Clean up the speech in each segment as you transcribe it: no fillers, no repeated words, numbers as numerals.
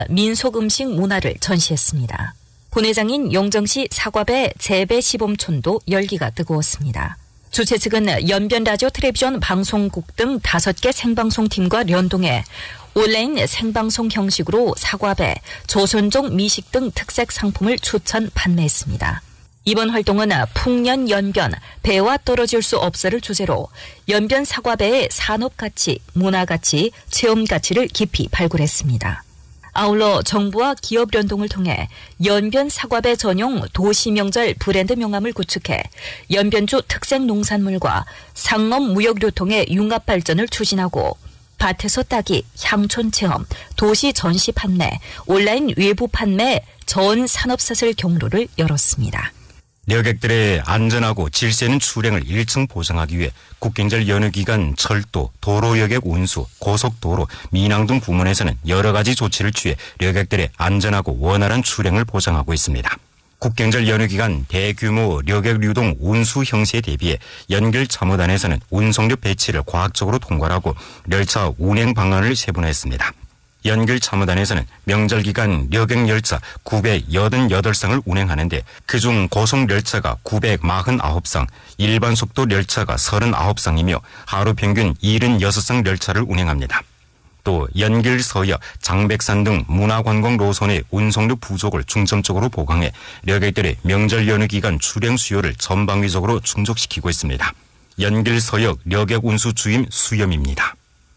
민속 음식 문화를 전시했습니다. 본회장인 용정시 사과배 재배 시범촌도 열기가 뜨거웠습니다. 주최 측은 연변 라디오 텔레비전 방송국 등 5개 생방송팀과 연동해 온라인 생방송 형식으로 사과배, 조선족 미식 등 특색 상품을 추천 판매했습니다. 이번 활동은 풍년 연변, 배와 떨어질 수 없어를 주제로 연변 사과배의 산업가치, 문화가치, 체험가치를 깊이 발굴했습니다. 아울러 정부와 기업 연동을 통해 연변 사과배 전용 도시명절 브랜드 명함을 구축해 연변주 특색 농산물과 상업 무역교통의 융합 발전을 추진하고 밭에서 따기, 향촌 체험, 도시 전시 판매, 온라인 외부 판매 전 산업사슬 경로를 열었습니다. 여객들의 안전하고 질서 있는 출행을 일층 보장하기 위해 국경절 연휴 기간 철도, 도로여객 운수, 고속도로, 민항 등 부문에서는 여러 가지 조치를 취해 여객들의 안전하고 원활한 출행을 보장하고 있습니다. 국경절 연휴 기간 대규모 여객 유동 운수 형세에 대비해 연결참호단에서는 운송료 배치를 과학적으로 통과하고 열차 운행 방안을 세분화했습니다. 연결참호단에서는 명절 기간 여객 열차 988쌍을 운행하는데 그중 고속 열차가 949쌍, 일반 속도 열차가 39쌍이며 하루 평균 76쌍 열차를 운행합니다. 또 연길, 서역, 장백산 등 문화관광 노선의 운송료 부족을 중점적으로 보강해 여객들의 명절 연휴 기간 출행 수요를 전방위적으로 충족시키고 있습니다. 연길, 서역, 여객 운수 주임 수염입니다.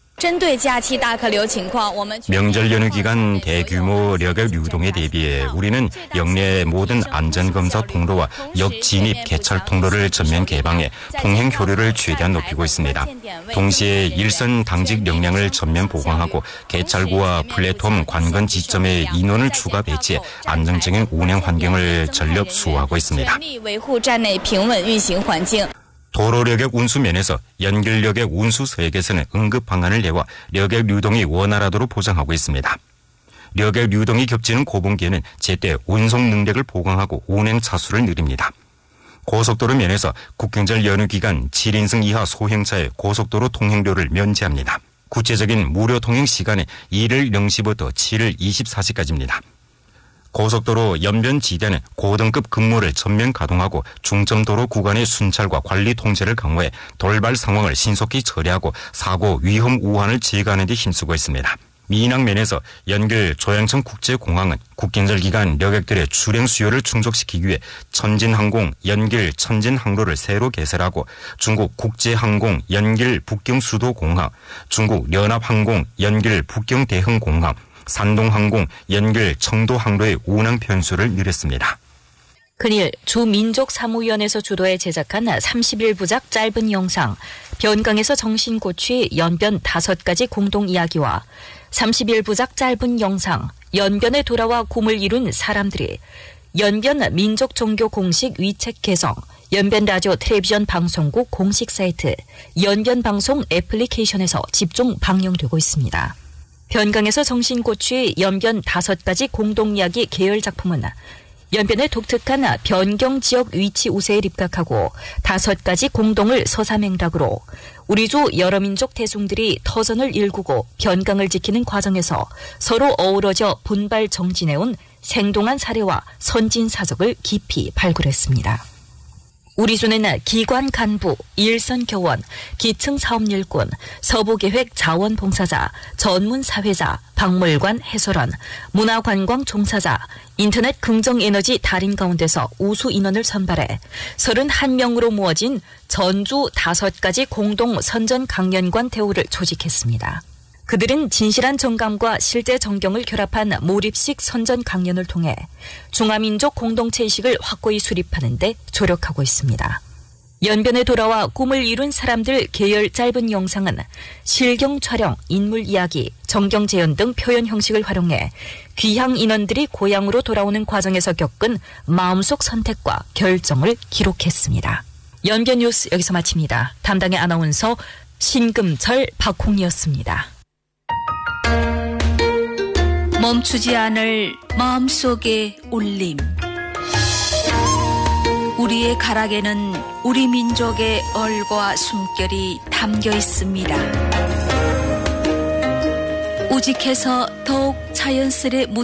명절 연휴 기간 대규모 여객 유동에 대비해 우리는 역내 모든 안전검사 통로와 역 진입 개찰 통로를 전면 개방해 통행 효율을 최대한 높이고 있습니다. 동시에 일선 당직 역량을 전면 보강하고 개찰구와 플랫폼 관건 지점에 인원을 추가 배치해 안정적인 운행 환경을 전력 수호하고 있습니다. 도로여객 운수 면에서 연결여객 운수서역에서는 응급 방안을 내와 여객 유동이 원활하도록 보장하고 있습니다. 여객 유동이 겹치는 고분기에는 제때 운송 능력을 보강하고 운행 차수를 늘립니다. 고속도로 면에서 국경절 연휴 기간 7인승 이하 소형차의 고속도로 통행료를 면제합니다. 구체적인 무료 통행 시간은 1일 0시부터 7일 24시까지입니다. 고속도로 연변 지대는 고등급 근무를 전면 가동하고 중점도로 구간의 순찰과 관리 통제를 강화해 돌발 상황을 신속히 처리하고 사고 위험 우환을 제거하는 데 힘쓰고 있습니다. 민항면에서 연결 조양천 국제공항은 국경절 기간 여객들의 출행 수요를 충족시키기 위해 천진항공 연길 천진항로를 새로 개설하고 중국 국제항공 연길 북경수도공항, 중국 연합항공 연길 북경대흥공항, 산동항공 연결 청도항로의 운항 편수를 늘렸습니다. 큰일 주민족사무위원회에서 주도해 제작한 31부작 짧은 영상 변강에서 정신고취 연변 5가지 공동 이야기와 31부작 짧은 영상 연변에 돌아와 꿈을 이룬 사람들이 연변 민족 종교 공식 위책 개성, 연변 라디오 텔레비전 방송국 공식 사이트, 연변 방송 애플리케이션에서 집중 방영되고 있습니다. 변강에서 정신고취 연변 5가지 공동이야기 계열 작품은 연변의 독특한 변경 지역 위치 우세에 입각하고 5가지 공동을 서사맹락으로 우리주 여러 민족 대중들이 터전을 일구고 변강을 지키는 과정에서 서로 어우러져 분발 정진해온 생동한 사례와 선진 사적을 깊이 발굴했습니다. 우리주는 기관 간부, 일선 교원, 기층 사업 일꾼, 서부계획 자원봉사자, 전문 사회자, 박물관 해설원, 문화관광 종사자, 인터넷 긍정에너지 달인 가운데서 우수 인원을 선발해 31명으로 모아진 전주 5가지 공동 선전 강연관 대우를 조직했습니다. 그들은 진실한 정감과 실제 정경을 결합한 몰입식 선전 강연을 통해 중화민족 공동체의식을 확고히 수립하는 데 조력하고 있습니다. 연변에 돌아와 꿈을 이룬 사람들 계열 짧은 영상은 실경 촬영, 인물 이야기, 정경 재현 등 표현 형식을 활용해 귀향 인원들이 고향으로 돌아오는 과정에서 겪은 마음속 선택과 결정을 기록했습니다. 연변 뉴스 여기서 마칩니다. 담당의 아나운서 신금철, 박홍이었습니다. 멈추지 않을 마음속의 울림. 우리의 가락에는 우리 민족의 얼과 숨결이 담겨 있습니다. 조직해서 더욱 자연스레